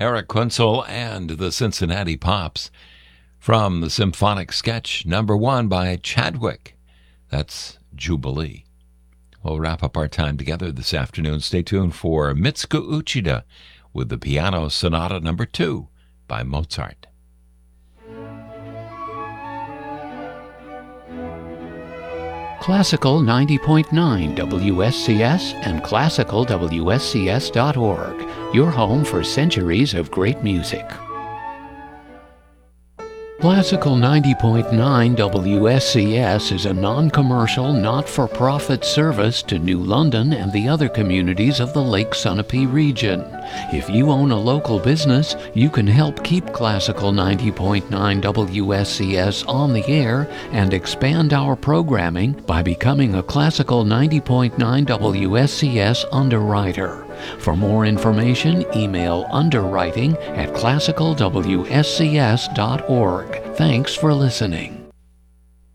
Eric Kunzel and the Cincinnati Pops from the symphonic sketch number 1 by Chadwick. That's Jubilee. We'll wrap up our time together this afternoon. Stay tuned for Mitsuko Uchida with the Piano Sonata number 2 by Mozart. Classical 90.9 WSCS and classicalwscs.org, your home for centuries of great music. Classical 90.9 WSCS is a non-commercial, not-for-profit service to New London and the other communities of the Lake Sunapee region. If you own a local business, you can help keep Classical 90.9 WSCS on the air and expand our programming by becoming a Classical 90.9 WSCS underwriter. For more information, email underwriting@classicalwscs.org. Thanks for listening.